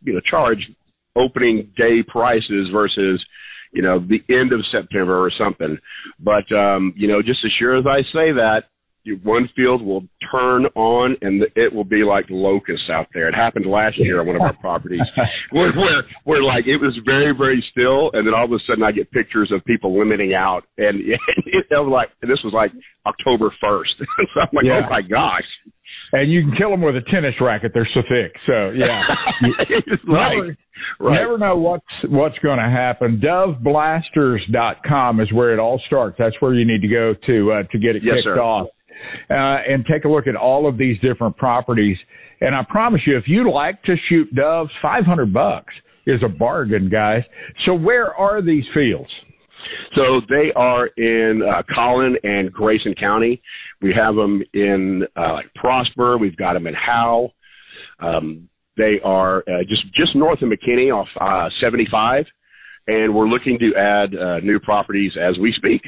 charge opening day prices versus, the end of September or something. But, just as sure as I say that, one field will turn on and it will be like locusts out there. It happened last year on one of our properties where like it was very, very still. And then all of a sudden I get pictures of people limiting out and this was like October 1st. So I'm like, Oh my gosh. And you can kill them with a tennis racket. They're so thick. So yeah, right. Never know what's going to happen. DoveBlasters.com is where it all starts. That's where you need to go to get it kicked off. And take a look at all of these different properties. And I promise you, if you like to shoot doves, $500 is a bargain, guys. So where are these fields? So they are in Collin and Grayson County. We have them in Prosper. We've got them in Howe. They are just north of McKinney off 75. And we're looking to add new properties as we speak.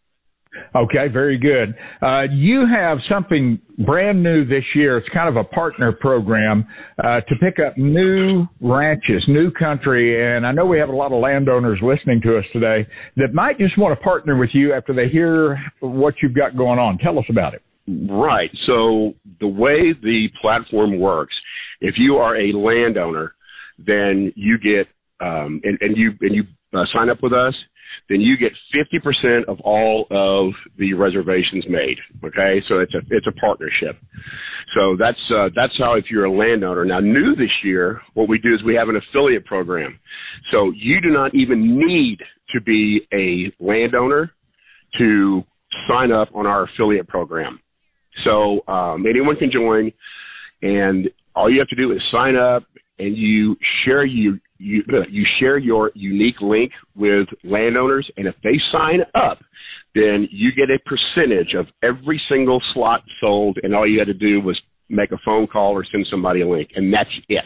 Okay, very good. You have something brand new this year. It's kind of a partner program to pick up new ranches, new country. And I know we have a lot of landowners listening to us today that might just want to partner with you after they hear what you've got going on. Tell us about it. Right. So the way the platform works, if you are a landowner, then you get and you sign up with us, then you get 50% of all of the reservations made. Okay, so it's a partnership. So that's how, if you're a landowner. Now, new this year, what we do is we have an affiliate program. So you do not even need to be a landowner to sign up on our affiliate program. So anyone can join, and all you have to do is sign up, and you share you share your unique link with landowners, and if they sign up, then you get a percentage of every single slot sold, and all you had to do was make a phone call or send somebody a link, and that's it.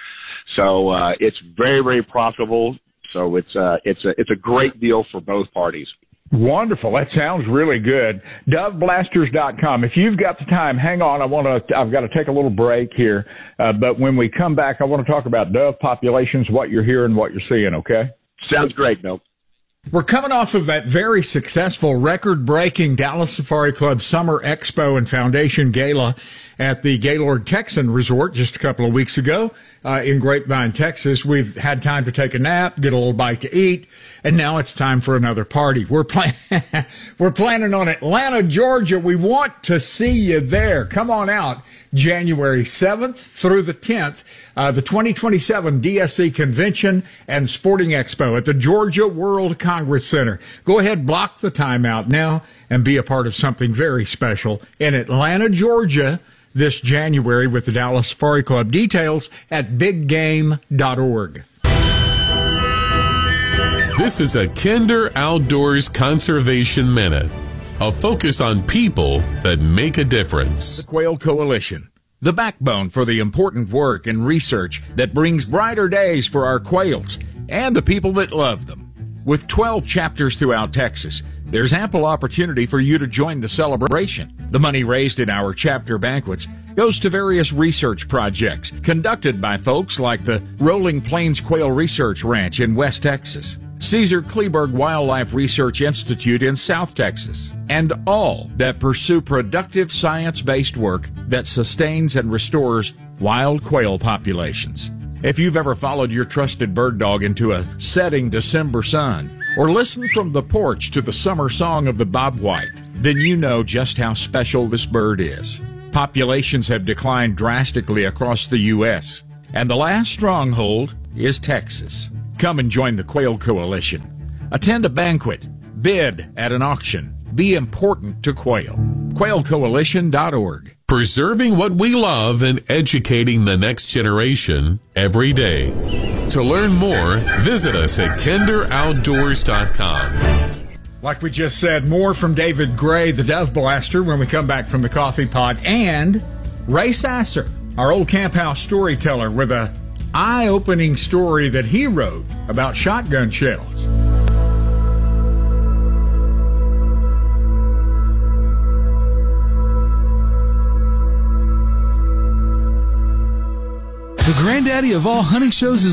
So it's very, very profitable. So it's a great deal for both parties. Wonderful. That sounds really good. DoveBlasters.com. If you've got the time, hang on. I've got to take a little break here. But when we come back, I want to talk about dove populations, what you're hearing, what you're seeing, okay? Sounds great, Bill. We're coming off of that very successful, record-breaking Dallas Safari Club Summer Expo and Foundation Gala at the Gaylord Texan Resort just a couple of weeks ago in Grapevine, Texas. We've had time to take a nap, get a little bite to eat, and now it's time for another party. We're planning on Atlanta, Georgia. We want to see you there. Come on out January 7th through the 10th, the 2027 DSC Convention and Sporting Expo at the Georgia World Congress Center. Go ahead, block the time out now and be a part of something very special in Atlanta, Georgia this January with the Dallas Safari Club. Details at biggame.org. This is a Kinder Outdoors Conservation Minute, a focus on people that make a difference. The Quail Coalition, the backbone for the important work and research that brings brighter days for our quails and the people that love them. With 12 chapters throughout Texas, there's ample opportunity for you to join the celebration. The money raised in our chapter banquets goes to various research projects conducted by folks like the Rolling Plains Quail Research Ranch in West Texas, Caesar Kleberg Wildlife Research Institute in South Texas, and all that pursue productive science-based work that sustains and restores wild quail populations. If you've ever followed your trusted bird dog into a setting December sun, or listened from the porch to the summer song of the bobwhite, then you know just how special this bird is. Populations have declined drastically across the U.S., and the last stronghold is Texas. Come and join the Quail Coalition. Attend a banquet, bid at an auction, be important to quail. QuailCoalition.org. Preserving what we love and educating the next generation every day. To learn more, visit us at kinderoutdoors.com. Like we just said, more from David Gray, the Dove Blaster, when we come back from the coffee pod, and Ray Sasser, our old camp house storyteller, with a eye-opening story that he wrote about shotgun shells. The granddaddy of all hunting shows is